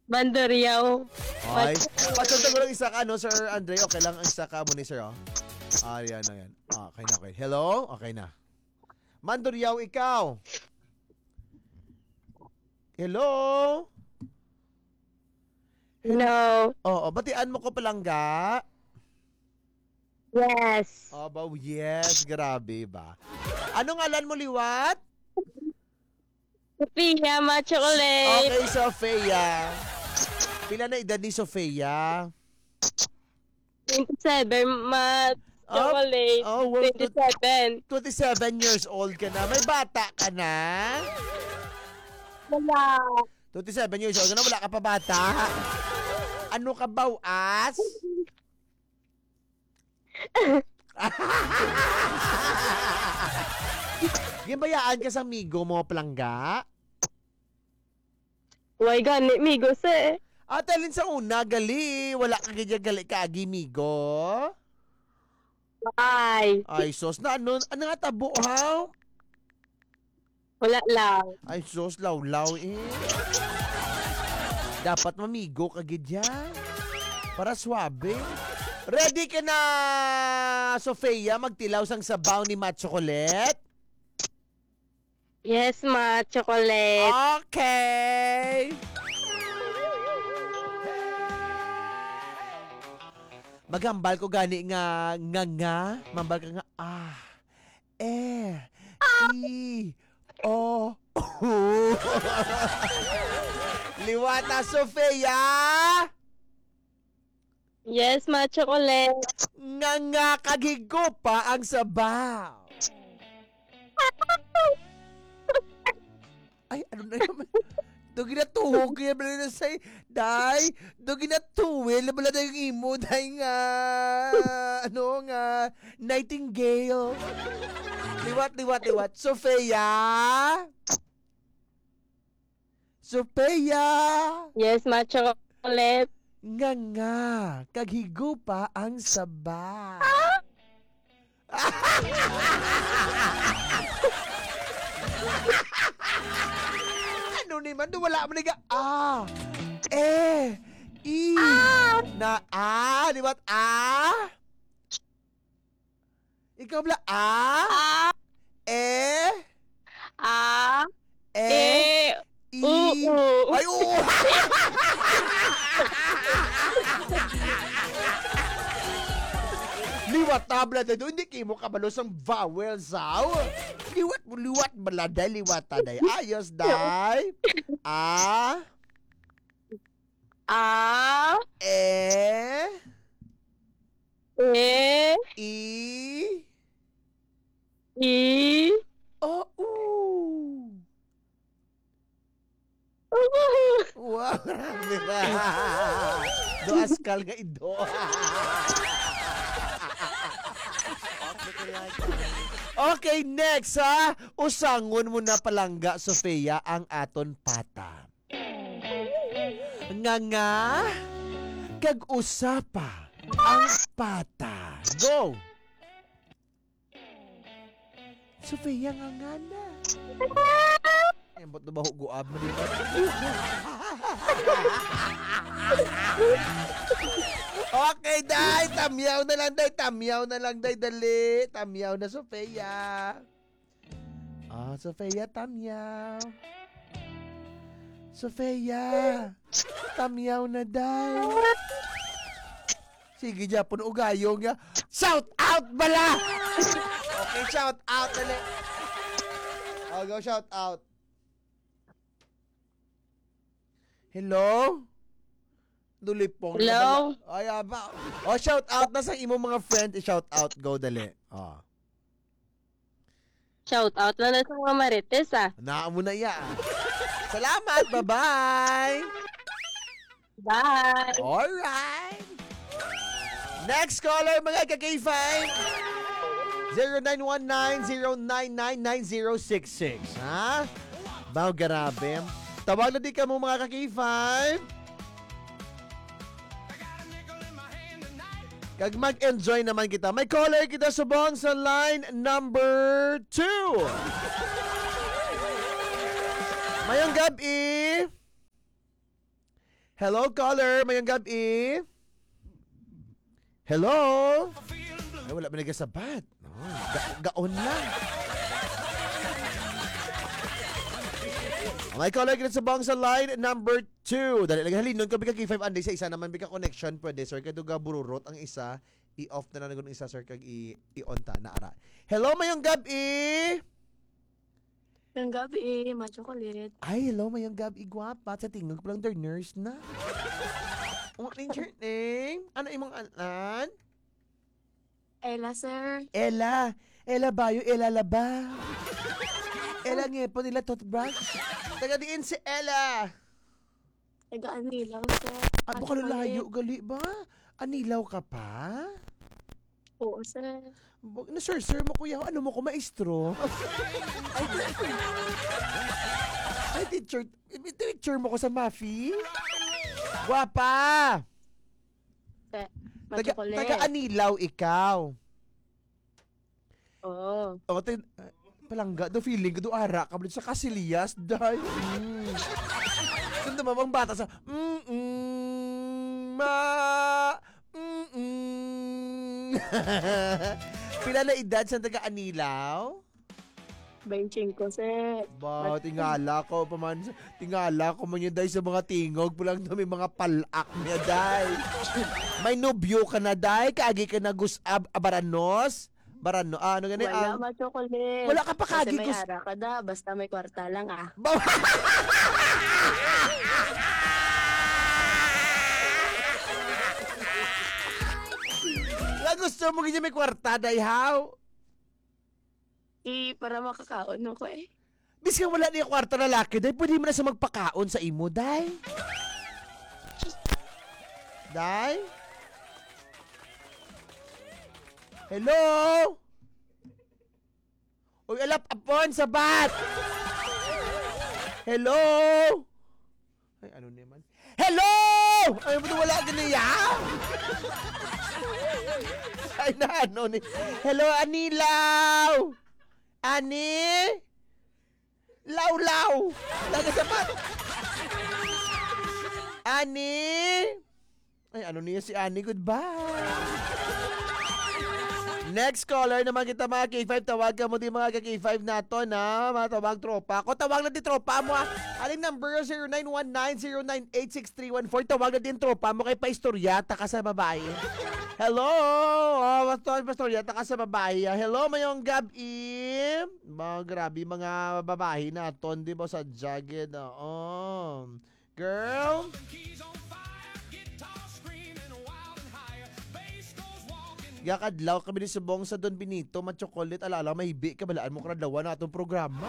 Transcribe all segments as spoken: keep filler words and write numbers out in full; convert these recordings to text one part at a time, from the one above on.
Banduriao. Ay, pasunta ko lang isa ka, no, Sir Andre? Okay lang ang isa ka mo ni Sir, oh. Ah, yan na yan. Ah, okay na, okay. Hello? Okay na. Manduryaw, ikaw. Hello? No. Oo, batian mo ko palangga. Yes. Oh, ba, yes, grabe ba? Anong ngalan mo, liwat? Sophia, ma chocolate. Okay, Sofia. Pila na edad ni Sofia? twenty-seven, ma chocolate. Oh, well, twenty-seven. twenty-seven years old ka na. May bata ka na? Wala. twenty-seven years old ka na, wala ka pa bata? Ano ka ba, as? Gibayaan ka sa migo mo, palangga? Why gani, migos eh. Ah, talin sa una, gali. Wala ka ganyan gali ka, agi, migo. Ay. Ay, sos na, ano, ano nga tabo, ha? Wala lang. Ay, sos, law-law, eh. Dapat mamigo ka ganyan. Para swabe. Ready ka na, Sofia, magtilaw sang sabaw ni Mat Chocolate? Yes, ma chocolate. Okay. Magambal ko gani nga nga nga, mambal ka nga ah. Eh. I. O. Liwata, Sofia. Yes, ma chocolate. Nga nga kagigo pa ang sabaw. Ay, ano na naman? Dogi na tuhog kaya bala na say, day, dogi na tuwil, bala na yung imo, day nga, ano nga, nightingale. Liwat, liwat, liwat. Sofia? Sofia? Yes, ma chocolate. Nga nga, kaghigo pa ang sabaw. Ano naman? Wala mo niga. Ah. Eh. I. Ah. Na ah. Di ba? Ah. Ikaw bala. Ah. Ah. Eh. Ah. Eh. Eh. I. Oo. Ay, oo. Liwat tabla na doon. Hindi kayo mo kabalos ang vowel sound. Liwat mo, liwat baladay, liwat taday. Ayos, day. A. Ah. E. Eh. I. I. O. U. Wow, grabe ba? Do askal nga ido. Okay, next ha. Usangon mo na palangga, Sofia, ang aton pata. Nga nga, kag-usapa ang pata. Go! Sofia, nga nga na. Yan, ba't na ba huguab mo nito? Okay, day. Tamyaw na lang, day. Tamyaw na lang, day. Dali. Tamyaw na, Sofia. Ah, Sofia, tamyaw. Sofia. Tamyaw na, day. Sige, Japon, ugayong ya. Shout out, bala! Okay, shout out, dali. Oh, go, shout out. Hello? Dulipong. Hello? Ay, aba. Oh, shout out na sa imo mga friend. I-shout out. Go, dali. Oh. Shout out na na sa mga marites ah. Naa mo na yan. Salamat. Bye-bye. Bye. Alright. Next caller, mga ka-K five. zero nine one nine zero nine nine nine zero six six. Ha? Bao, grabe. Tawag na di ka mo mga ka-K five. Kag mag-enjoy naman kita. May caller kita subong sa line number two. Mayong gabi. Hello, caller. Mayang gabi. Hello? Ay, wala ba nagasabat? Oh, ga- gaon lang. May caller kita sa bang sa line number two. Dali lang halin nun ka bika K five anday sa isa naman bika connection pwede sir kay duga bururot ang isa i-off na na ng isa sir kag i- i-on ta na ara. Hello mayong gabi. Yung gabi, ma-chocolate. Ay hello mayong gabi gwapa sa tingog pa lang der nurse na. What is your name? Ano imong anan? Ella, sir. Ella. Ella bayo, Ella laba. Ella ngepo nila toothbrush. Taga diin si Ella. Tagaan nilang, sir. Abo ka lalayo gali ba? Anilaw ka pa? Oo, sir. Wag na sir, sir mo kuya. Ano mo ko maestro? Ay, teacher. Teacher mo ko sa Mafi? Guwapa. Te, Taga, ma-chocolate. taga Anilaw ikaw. Oo. O, te, palangga, do feeling ko, do ara ka sa Casillas, dahil. Mm. Kung dumamang bata sa, mm-mm, ma, mm-mm. Pila na edad sa taga Anilaw? twenty-five, sir. Ba, tingala ko pa man, tingala ko man yun dahil sa mga tingog, pulang na may mga palak niya dahil. May nobyo ka na dahil, kaagi ka na gusab, abaranos, barano, ah, ano gani, Wala, ang, ma-chocolate. wala ka pa Kasi kagi may gus- ara ka da, basta may kwarta lang, ah. Ba- Nga gusto mo ganyan may kwarta, day how? I, para makakaon ako eh. Bis ka wala niya kwarta lalaki, day pwede mo na sa magpakaon sa imo, day. Day? Hello? Uy, alap apon sa bat! Hello? Ay, ano naman? Hello! Ay, mo wala ka niya? Ay, na ano ni? Hello, Anilaw! Ani? Law-law! Laga sa bat! Ani? Ay, ano niya si Ani? Goodbye! Next caller naman kita mga K five. Tawag ka mo din mga K five nato na mga tawag tropa. Ko tawag na din tropa mo ha. Aling number zero nine one nine zero nine eight six three one four. Tawag na din tropa mo kay paistoryata ka sa babae. Hello! Oh, paistoryata ka sa babae. Hello, mayong gabi. Mga grabe mga babae naton. Di ba sa jagged? Oh. Girl? Yakadlaw kami ni Subong sa Don Benito, ma-chocolate, alala, mahibi ka, balaan mo karadawan na itong programa.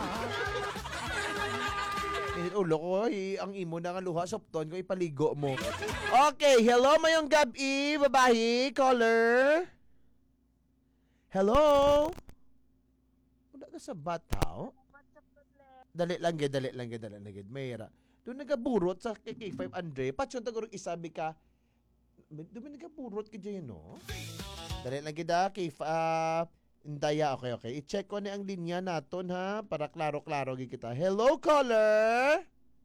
Init ulo ko, eh, ang imo na nga luha, sopton ko, ipaligo mo. Okay, hello, mayong gabi, babae, caller. Hello? Wala ka sa bataw? Dali lang, gid, dali lang, gid, dali lang, gid, mayra. Doon nagaburot sa K five Andre, patyon tagurong isabi ka, doon nagaburot ka dyan, no? Dali lang kita, kay uh, Indaya, okay, okay. I-check ko na ang linya naton ha, para klaro-klaro kita. Hello, caller?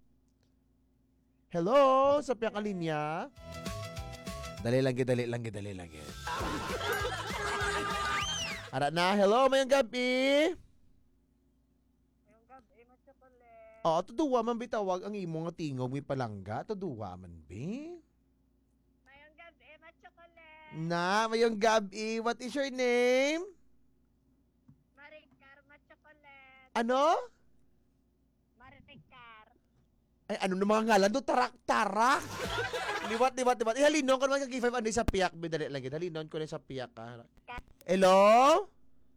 Hello, sa piyang linya? Dali lang kita, dali lang kita, dali lang kita. Ara na, hello, mayang gabi? Yung gabi, ma-chocolate. Oo, tuduwa man bitawag ang imong nga tingog, may palangga. Tuduwa man, bi? Na, mayong gabi. What is your name? Maricar, ma-chocolate. Ano? Maricar. Ay, ano na mga ngalan do? Tarak-tarak. liwat, liwat, liwat. Ihalinon ko naman kang K five ano sa piyak. Bidali lagi. Halinon ko na sa piyak. Ha? Hello?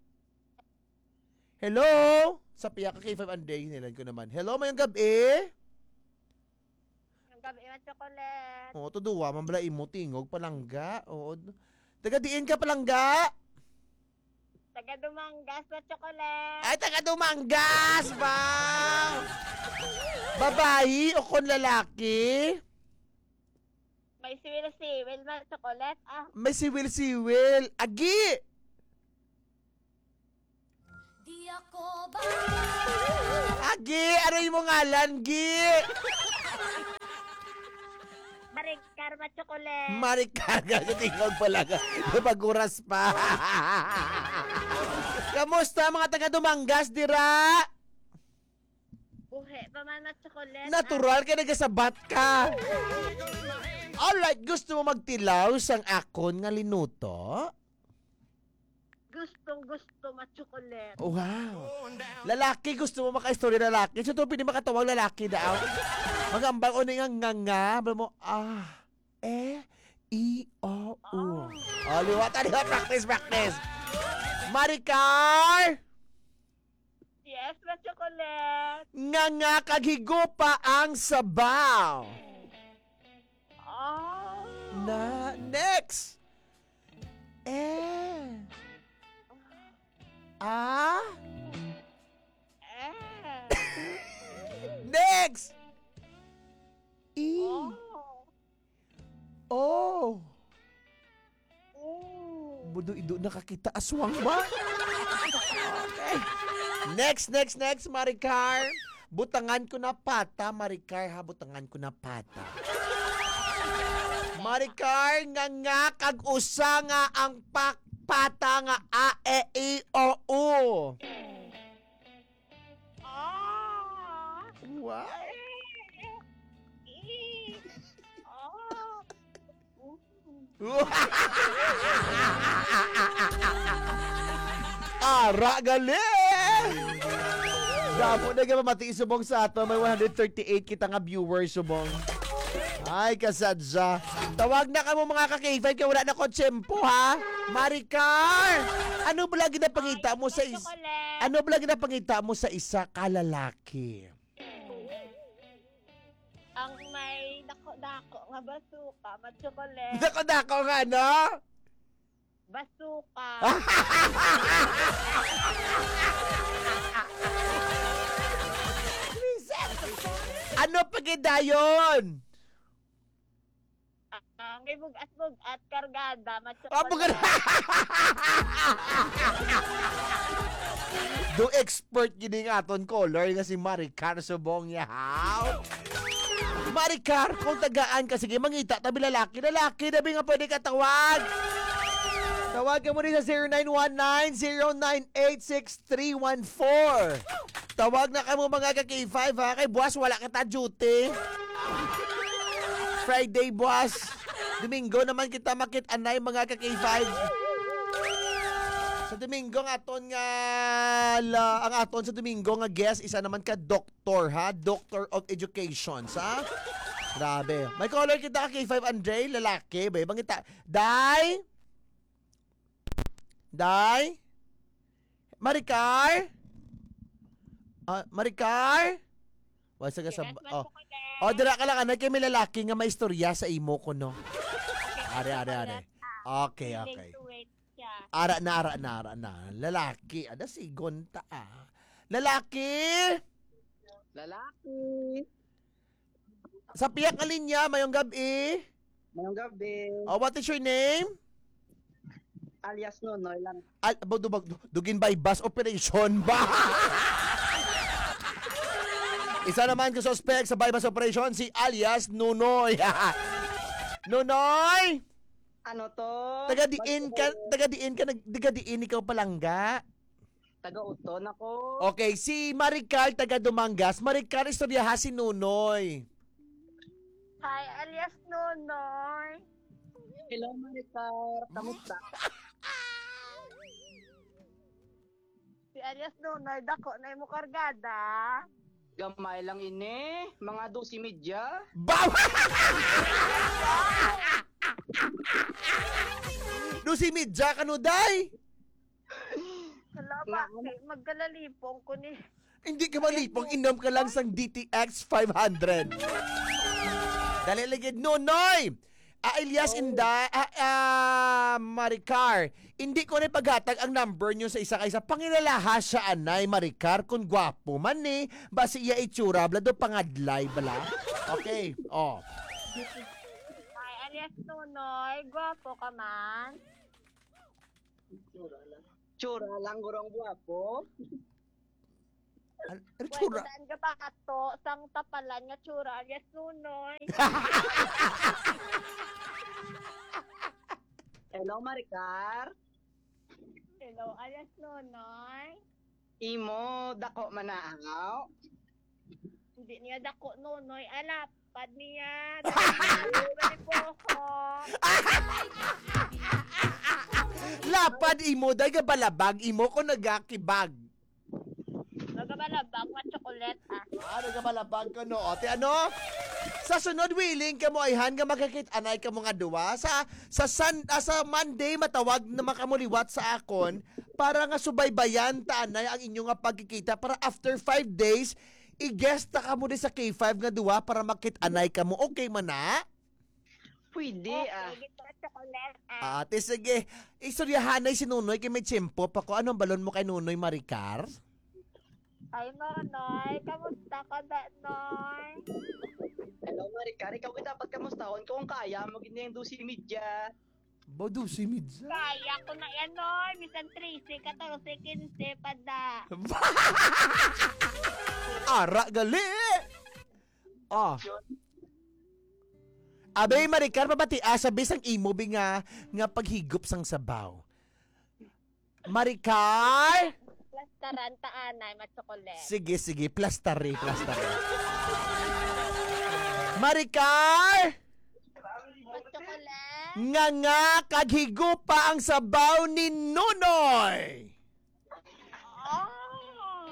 Hello? Sa piyak ka K five anday. Hinilan ko naman. Hello, mayong gabi? Gabi, ma-chocolate. Oo, tuduwa. Mambala imo tingog. Palangga. Oo. Taga diin ka palangga? Taga Dumangas, ma-chocolate. Ay, taga Dumanggas ba? Babae o kon lalaki? May siwil-siwil, ma-chocolate. Ah, May siwil-siwil. Agi! Di ako ba? Agi! Ano yung ngalan, Gi? Maricar Machocolate. Maricar, gago tingog pala ka. Paguras pa. Kamusta mga taga Dumangas, dira? Buhe pa man Machocolate. Natural ka, nagasabat ka. Alright, gusto mo magtilaw sang akon nga linuto? Gustong gusto Machocolate. Wow. Lalaki, gusto mo maka-istorya lalaki? So, ito pwede makatawag lalaki daw. Magambang o nga nga nga. Bala mo, ah, eh, i, o, u. Oh, liwata, liwata. Practice, practice. Maricar! Yes, Machocolate. Nga nga kaghigupa ang sabaw. Oh. Na, next. Eh. Ah. Eh. Next. E. Oh. Oh. Oh. Budo ido nakakita aswang ba? Okay. Next, next, next, Maricar. Butangan ko na pata, Maricar ha. Butangan ko na pata. Maricar, nga nga kag usa nga ang pak pata nga a, e, i, o, u. Ah. Wow. Eh. Oh. Ara galing! Damo na nga mamati subong sa ato. May one hundred thirty-eight kita nga viewers subong. Ay, kasadya. Tawag na ka mo mga ka-K five kaya wala na ko tsempo, ha? Maricar! Ano ba lagi na pangita mo sa isa? Chocolate. Ano ba lagi na pangita mo sa isa kalalaki? Ang may dako-dako nga basuka, Machocolate. Dako-dako nga, no? Basuka. Ano pagidayon? Ang may bugat-bugat kargada, Machocolate. Oh, bugat. Do expert gini nga aton color nga si Maricar subong yahaw. Maricar, kung tagaan ka, sige, mangita, tabi lalaki, lalaki, nabi nga pwede ka tawag. Tawag ka mo rin sa zero nine one nine, zero nine eight, six three one four. Tawag na ka mo mga ka-K five, ha? Kay boss, wala kita duty. Friday, boss. Domingo naman kita makit-anay mga ka-K five. Sa Domingo nga aton nga la, ang aton sa Domingo nga guest isa naman ka doctor, ha? Doctor of Education, ha? Grabe. May caller kita ka K five Andre, lalaki, ba? Ibang kita. Dai? Dai? Maricar? Ah, Maricar? Wasa ka sa... Oh. Oh, dira ka lang, anak, kay may lalaki nga may istorya sa imo ko, no? Are, are, are. Okay, okay. Ara na, ara na, ara na. Lalaki. Ada si Gonta, ah. Lalaki! Lalaki. Sa piyak nga linya, mayong gabi. Ngayong gabi. Oh, what is your name? Alias Nonoy lang. Al, bag, bag, dugin by bus operation ba? Isa naman ko suspect sa by bus operation, si alias Nunoy. Nunoy! Ano to? Taga-diin ka, taga-diin ka, nag- taga-diin ikaw palangga. Taga-uton ako. Okay, si Maricar taga Dumangas. Maricar, istoryaha si Nunoy. Hi, alias Nonoy. Hello, Maricar. Kamusta? Si alias Nonoy, dako na imo kargada. Gamay lang ini. Mga dosi media. Baw! Do si Midja kanuday? Hala, bakit? Magkalalipong ko ni... Hindi ka malipong, inom ka lang sang D T X five hundred. Dali ligid, Nunoy! Ah, Elias Inda, ah, ah, Maricar, hindi ko na paghatag ang number nyo sa isa kaysa pangilalaha siya, anay, Maricar, kung gwapo man eh, basi iya itsura, blado pangadlay, bala. Okay, oh. Hi, alias Nonoy. Gwapo ka man. Tsura lang gurong guwapo. An- ano Pwede tsura? saan ka pa ato, sang tapalan nga tsura, alias Nonoy. Hello, Maricar. Hello, alias Nonoy. Imo, dako manaaw. Hindi niya dako Nonoy. Alapad niya. Dahil po ako. Lapad imo, dahil ka balabag, imo ko nagakibag. Nagabalabang mga chocolate ah. Ah, nagabalabag ko no. Ote, ano? Sa sunod, willing ka mo ayhan nga magkakit-anay ka mga duwa. Sa, sa, sun, ah, sa Monday, matawag na makamuliwat sa akon para nga subaybayan taanay ang inyong nga pagkikita para after five days, i-guest ta ka mo din sa K five nga duwa para makit-anay ka mo. Okay man na? Pwede ah. Okay, gito chocolate ah. Ate, sige. Istoryahanay si Nunoy kay may tiyempo pa ko. Anong balon mo kay Nunoy Maricar? Ay, Nonoy. Kamusta ka na, Noy? Hello, Maricar. Ikaw ay dapat kamustahon kung kaya mo gini yung dusi media. Bodo si Midza. Kaya ko na yan, Noy. Misan trece, katorse, kinse, pada. Ara, gali! Ah. Abay, Maricar, pabati, ah, sabi sang imo bi nga, nga paghigop sang sabaw. Maricar! Plastaran, taanay, mga chocolate. Sige, sige, plastari, plastari. Maricar! Mga chocolate. Nga nga, kaghigop pa ang sabaw ni Nunoy! Oh.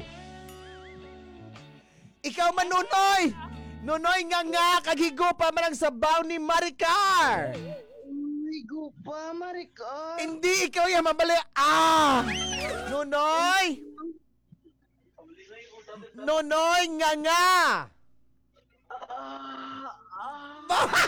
Ikaw man, Nunoy! Nunoy, nga nga, kaghigop pa man ang sabaw ni Maricar! Ligo pa, Maricar. Hindi ikaw yung mabali. Ah! Nunoy! Nunoy, nga nga! Ah, ah.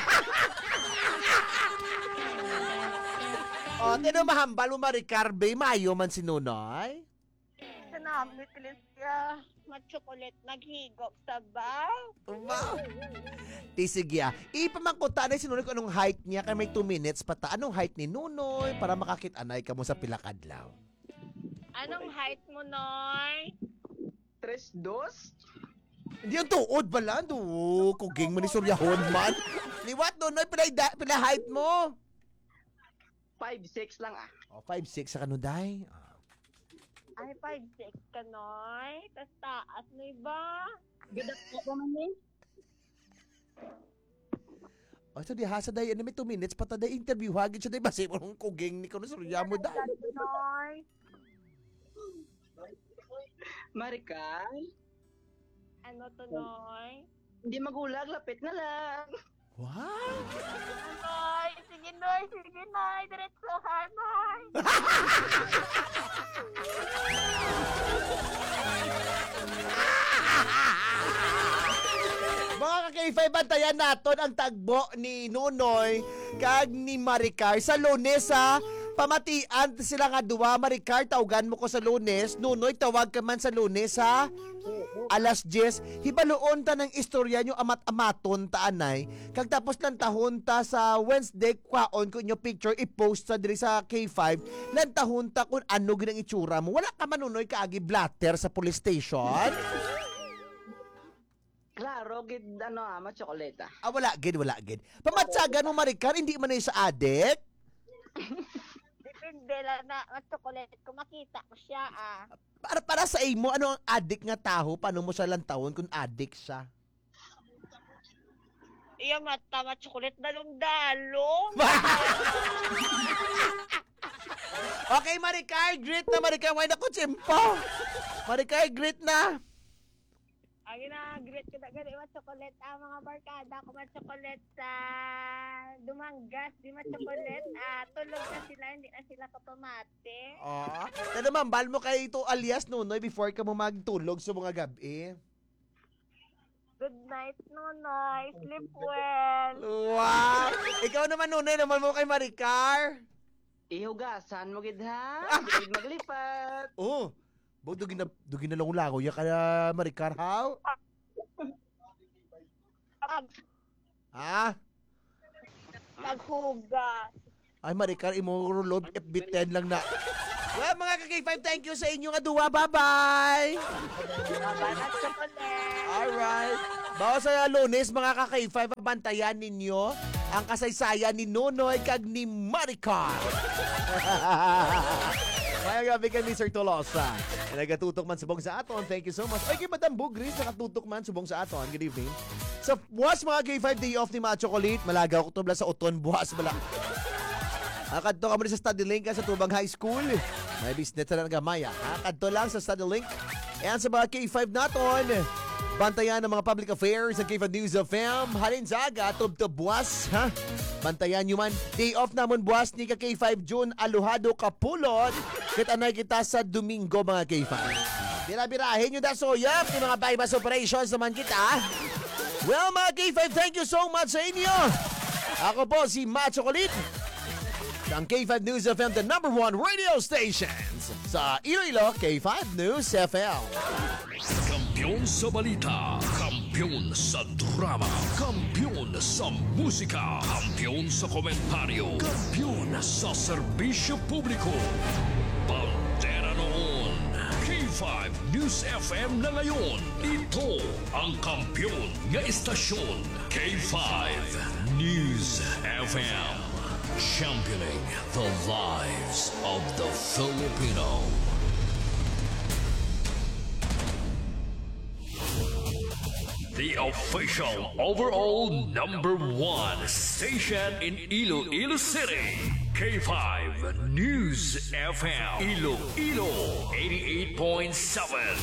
O, tino mahambal mo Maricar, be, mayo man si Nunoy? Sinamit siya. Mga chocolate, naghigop sa baw. Wow! Di sige ah. Ipamangkuta na si Nunoy kung anong height niya kaya may two minutes pa ta. Anong height ni Nunoy para makakit-anay ka mo sa pilakadlaw? Anong height mo, Noy? Tres dos? Hindi yung tuod bala. Do, kuging mo ni Suryahon man. Liwat, Nunoy, pila, pila height mo? Five six lang ah. O, five six sa kanuday. Ah. Ay, five six ka, Noy. Tas taas mo iba. Gadak ko naman eh. O, so di hasa day, ano may two minutes pa ta day interview. Hagin siya day, basi mo nung kuging ni Kuno Surya mo day. Noy. Maricar, Ano to, Noy? hindi magulag, lapit na lang. Wow! Noy, sige, Noy. Sige, Noy. Diretsohan, Noy. Mga ka-K five, bantayan naton ang tagbo ni Nunoy kag ni Maricar sa Lunes ha. Pamatian sila nga duwa. Maricar, tawagan mo ko sa Lunes. Nunoy, tawag ka man sa Lunes ha. Alas diyes, hibaluon ta ng istorya nyo amat-amaton ta anay. Kag tapos lang tahon ta sa Wednesday, kwaon ko inyo picture, i-post sa diri sa K five. Lang tahon ta kung ano ginang itsura mo. Wala ka manunoy kaagi blatter sa police station. Klaro, gid ano ah, ma-chocolate ah. Ah, wala gid, wala gid. Pamatsagan mo, Maricar, hindi man na sa adik. Depende lang na mga chocolate. Kung makita ko siya, ah. Para para sa imo, ano ang adik nga taho? Paano mo siya lang tawon kung adik siya? Iya, mata, mga chocolate, dalong-dalong. Okay, Maricar, great na, Maricar. Why na ko, Chimpo? Maricar, great na. Ang na, great ko na gani mga chocolate. Ah, mga barkada ko mga chocolate sa Dumanggas. Di mga chocolate. Ah, tulog na sila. Hindi na sila kapamate. Oh, ano mambal mo kay ito alias Nunoy before ka mo magtulog sa mga gabi? Good night, Nonoy. Sleep well. Wow! Ikaw naman, Nunoy, naman mo kay Maricar. Ihugasan mo gid ha. Gid maglipat. Oh, bo dugin na dugin na lang lago ya kaya Maricar how? Pag, Ha? maghugas. Ay Maricar imo load F B ten lang na. Well, mga ka-K five, thank you sa inyo nga duwa. Bye-bye! Mga chocolate. Alright. Bawa sa Lunes, mga ka-K five, bantayan ninyo ang kasaysayan ni Nonoy kag ni Maricar. Mayang gabi kay mister Tolosa. Nagatutok man subong sa aton. Thank you so much. Ay, kay Madam Bugris, nakatutok man subong sa aton. Good evening. Sa buwas mga K five day off ni Mga Chocolate, malagaw ko tubla sa uton, buwas bala. Akadto ka mo sa Study Link sa Tubang High School. May business na nagamaya. Akadto lang sa Study Link. Ayan sa mga K five naton. Bantayan ng mga public affairs sa K five News of M. Halinzaga, tub-tub buwas. Ha? Bantayan nyo man. Day off namon buwas ni ka K five June Aluhado Kapulot. Kitanay kita sa Domingo mga K five. Bira-birahin nyo da soyap. Yung mga bypass operations naman kita. Well mga K five, thank you so much sa inyo. Ako po si Mga Chocolate. Ang K five News F M, the number one radio stations. Sa Iloilo, K five News F M. Kampiyon sa balita, kampiyon sa drama, kampiyon sa musika, kampiyon sa komentaryo, kampiyon sa serbisyo publiko. Bandera noon, K five News F M na ngayon. Ito ang kampiyon nga istasyon, K five News F M. Championing the lives of the Filipino. The official overall number one station in Iloilo City. K five News F M. Iloilo eighty-eight point seven.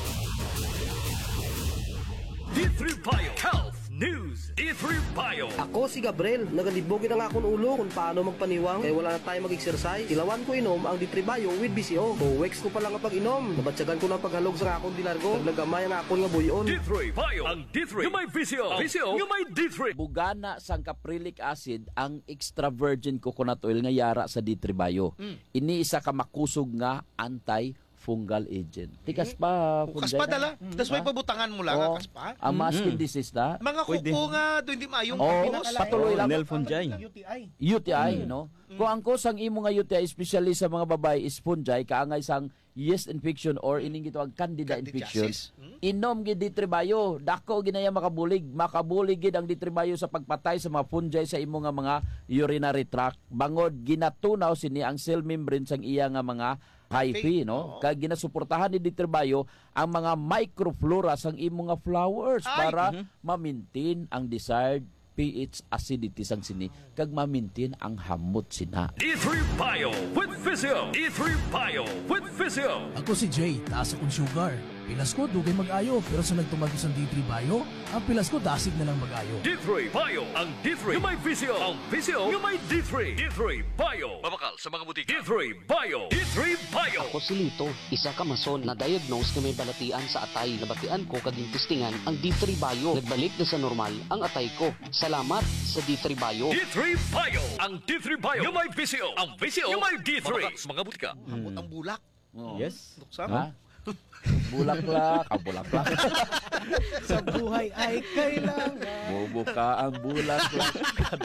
D three Bio Health News. D three Bio. Ako si Gabriel, nagalibogin ang akong ulo kung paano magpaniwang kaya wala na tayo mag-exercise. Ilawan ko inom ang D three Bio with B C O. Weeks ko pa lang ang pag-inom. Nabatsagan ko ng paghalog sa akong dilargo. Naglagamay ang akong nga buyon. D three Bio. Ang D three. Yung may V C O. V C O. Yung may D three. Bugana sang caprylic acid ang extra virgin coconut oil nga yara sa D three Bio. Mm. Ini isa ka makusog nga anti fungal agent. Tikas pa. Kukas pa dala. Tapos may pabutangan mo lang, Oh, kas pa. ang mga skin disease na. Mga kuko nga, doon di mayong Oh, Pinas. patuloy lang. Nelfungi. U T I. U T I, no? Kung ang kusang imo nga U T I, especially sa mga babae, is fungi, kaangay sang yeast infection or ining ito ang candida infection, Candidiasis. inom gid D three Bio. Dako ginaya makabulig. Makabulig gid ang D three Bio sa pagpatay sa mga fungi sa imo nga mga urinary tract. Bangod ginatunaw sini ang cell membrane sang iya nga mga hyphae, no? Kag ginasuportahan ni D three Bio ang mga microflora sang imo nga flowers Ay! para ma-maintain ang desired pH acidity sang sini kag ma-maintain ang hamot sina. D three Bio with Physio. D three Bio with Physio. Ako si Jay, taas akong sugar. Pilas ko, dugay mag-ayo. Pero sa nagtumagos ng D three Bio, ang pilas ko, dasig na lang mag-ayo. D three Bio. Ang D three. Yung may Physio. Ang Physio. Yung may D three. D three Bio. Mabakal sa mga butika. D three Bio. D three Bio. Ako si Lito, isa ka mason na diagnose na may balatian sa atay. Nabatian ko kaging testingan ang D three Bio. Nagbalik na sa normal ang atay ko. Salamat sa D three Bio. D three Bio. Ang D three Bio. Yung may Physio. Ang Physio. Yung may D three. Mabakal sa mga butika. Abot ang bulak. Oh. Yes. Buksan. Ha? Bulaklak, ah, bulaklak. Sa buhay ay kailangan. Bubuka ang bulaklak.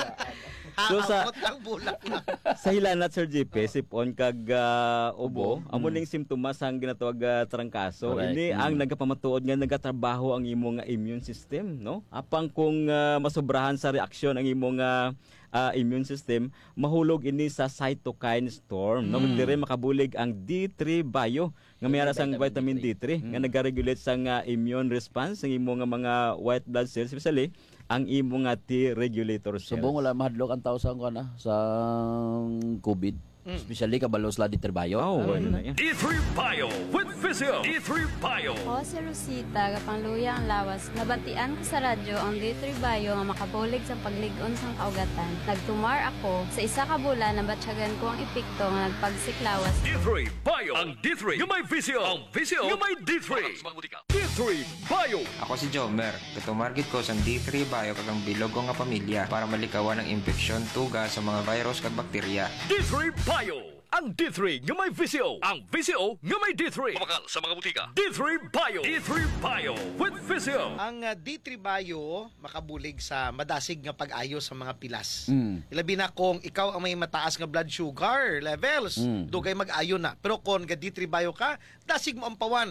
So sa Abot ang bulak na. sa hilanat Sir J P, sipon kag uh, ubo, amo ning simptomas ang ginatawag uh, trangkaso. Correct. Ini Mm. ang nagapamatuod nga nagatrabaho ang imong uh, immune system, no? Apang kung uh, masobrahan sa reaksyon ang imong uh, uh, immune system, mahulog ini sa cytokine storm. No, dire makabulig ang D three Bio nga mayara sang vitamin D three nga nagaregulate sang uh, immune response ng imong nga mga white blood cells, especially ang imong nga T regulator cells. Subong wala mahadlok ang tao sa ano sa COVID. Especially kabalo sa D three Bio. Oh, Ah, wala na yan. D three Bio with Physio. D three Bio. Ako si Rosita, kapangluya ang lawas. Nabatian ko sa radyo ang D three Bio nga makabulig sa pagligon sang kaugatan. Nagtumar ako sa isa ka bulan na batsyagan ko ang epekto nga nagpagsiklawas. D three Bio. Ang D three. Yung may Physio. Ang Physio. Yung may D three. D three Bio. Ako si Jomer. Tumarget ko sa D three Bio kagang bilog ko nga pamilya para malikawan ang infeksyon, tuga sa mga virus kag bakterya. D three Bio. Ang D three nga may Physio. Ang Physio nga may D three. Mabakal sa mga butika. D three Bio. D three Bio with Physio. Ang uh, D three Bio makabulig sa madasig nga pag-ayo sa mga pilas. Mm. Ilabi na kung ikaw ang may mataas nga blood sugar levels, Mm. dugay mag-ayo na. Pero kung ga D three Bio ka, dasig mo ang pawan.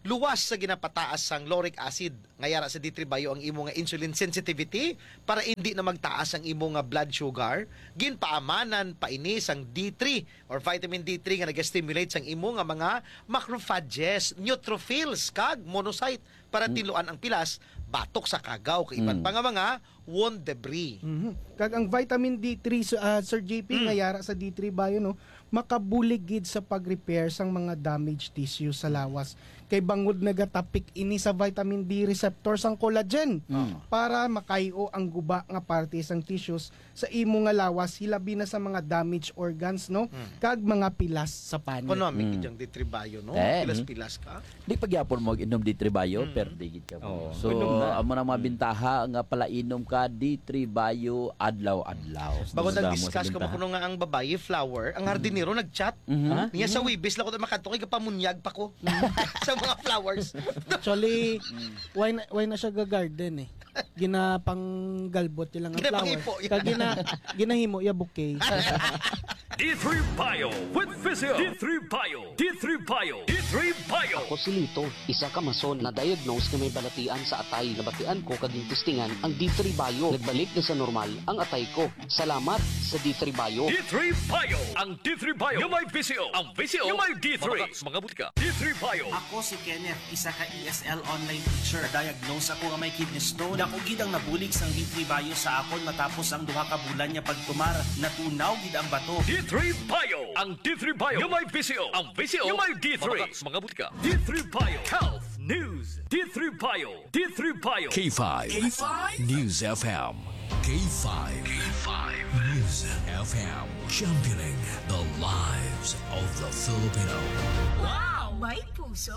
luwas sa ginapataas sang lauric acid ngayara sa D three Bio ang imo nga insulin sensitivity para hindi na magtaas ang imo nga blood sugar. Ginpaamanan pa ini sang D three or vitamin D three nga nag-stimulate sang imo nga mga macrophages, neutrophils kag monocyte para tiluan ang pilas batok sa kagaw kay iban Mm. pa nga mga wound debris. Mhm. Kag ang vitamin D three, uh, Sir J P, Mm. nga yara sa D three Bio, no, makabuligid sa pag-repair sang mga damaged tissue sa lawas. Kay bangod nagatapik ini sa vitamin D receptor sang collagen Mm. para makayo ang guba nga parte sang tissues sa imo nga lawas hilabi na sa mga damaged organs, no, kag mga pilas sa panit. Economic Mm. mm. D three Bio, no? Eh, Pilas-pilas ka. Di pagyapon mo inom D three Bio, per digit ka mo. So, amo na mga bintaha nga pala inom ka D three Bio adlaw-adlaw. Bago Damo nag-discuss sa ko bintaha. kuno nga ang babae flower, ang hardinero nag-chat. Mhm. Niya sa Wibis lako makadto kay kapamunyag pa ko sa mga flowers. Actually, why na, why na siya ga-garden eh. Ginapang galbot lang ang Ginapangipo, flower. yan. Kag gina, ginahimo ya bouquet. D three Bio with Physio. D three Bio. D three Bio. D three Bio. Ako si Lito, isa ka mason na diagnose na may balatian sa atay. Nabatian ko kaging testingan ang D three Bio. Nagbalik na sa normal ang atay ko. Salamat sa D three Bio. D three Bio. Ang D three Bio nga may Visio. Ang Visio nga may D three. Mga, mga butika. D three Bio. Ako si Kenneth, isa ka E S L online teacher. Diagnose ako nga may kidney stone. Dako gid ang nabulig sang D three Bio sa akon matapos ang duha ka bulan niya pagtumar. Natunaw gid ang bato. D three Bio. Ang D three Bio nga may Visio. Ang Visio nga may D three. Mga, mga butika. D three Bio. Health News. D three Bio. D three Bio. K five. K five. News F M. K five. K five. News F M. Championing the lives of the Filipino. Wow! May puso!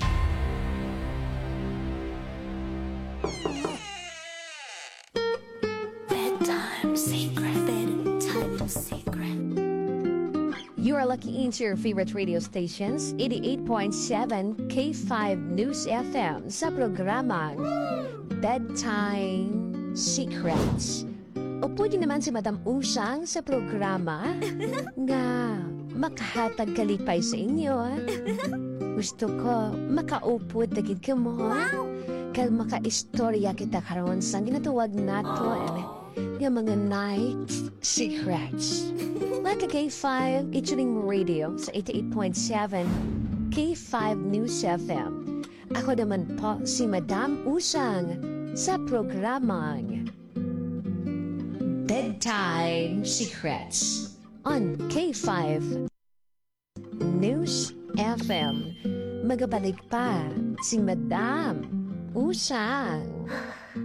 Bedtime secret. Bedtime secret. You are lucky into your favorite radio stations, eighty-eight point seven K five News F M sa programang Bedtime Secrets. O pwede naman si Madam Usang sa programa nga makahatag kalipay sa inyo. Gusto ko makaupod dagid ka mo. Kag maka-istorya kita karon sa ginatuwag naton nga mga night secrets. Mga K five, featuring radio sa eighty-eight point seven K five News F M. Ako naman po si Madam Usang sa programang Bedtime Secrets on K five News F M. Magabalik pa si Madam Usang.